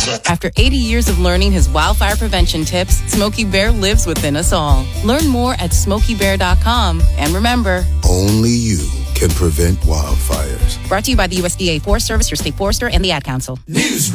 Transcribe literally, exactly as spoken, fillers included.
After eighty years of learning his wildfire prevention tips, Smokey Bear lives within us all. Learn more at smokey bear dot com. And remember, only you can prevent wildfires. Brought to you by the U S D A Forest Service, your state forester, and the Ad Council. News